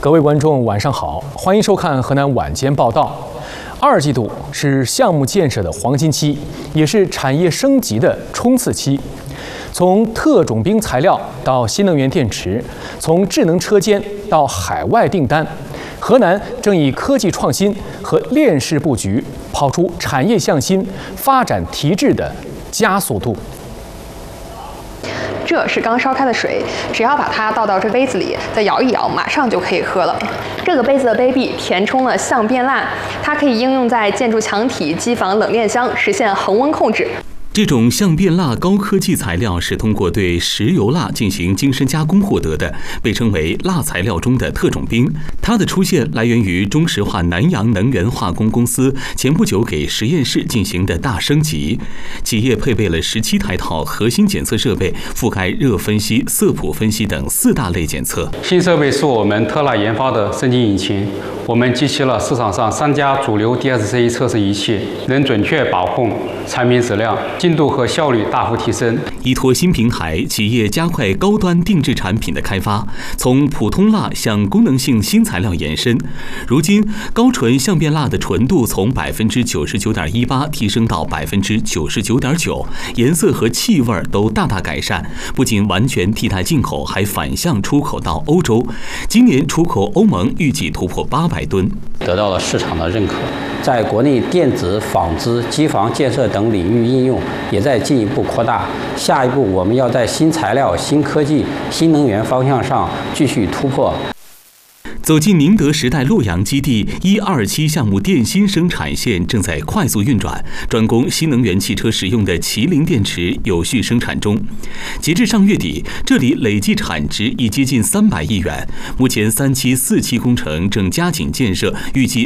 各位观众，晚上好，欢迎收看河南晚间报道。2季度是项目建设的黄金期，也是产业升级的冲刺期。从特种兵材料到新能源电池，从智能车间到海外订单，河南正以科技创新和链式布局，跑出产业向心、发展提质的加速度。 这是刚烧开的水，只要把它倒到这杯子里，再摇一摇，马上就可以喝了。这个杯子的杯壁填充了相变蜡，它可以应用在建筑墙体、机房冷链箱，实现恒温控制。 这种相变蜡高科技材料是通过对石油蜡进行精深加工获得的，被称为蜡材料中的特种兵。它的出现来源于中石化南阳能源化工公司前不久给实验室进行的大升级。企业配备了17台套核心检测设备，覆盖热分析、色谱分析等4大类检测。 新设备是我们特蜡研发的升级引擎，我们集齐了市场上3家主流 DSC 测试仪器，能准确把控产品质量。进度和效率大幅提升。 依托新平台，企业加快高端定制产品的开发，从普通蜡向功能性新材料延伸。如今，高纯相变蜡的纯度从99.18%提升到99.9%，颜色和气味都大大改善，不仅完全替代进口，还反向出口到欧洲。今年出口欧盟预计突破800吨， 得到了市场的认可。在国内电子、纺织、机房建设等领域应用也在进一步扩大。下一步，我们要在新材料、新科技、新能源方向上继续突破。 走进宁德时代洛阳基地1、2期项目电芯生产线正在快速运转，专供新能源汽车使用的麒麟电池有序生产中。截至上月底，这里累计产值已接近300亿元。目前3期、4期工程正加紧建设，预计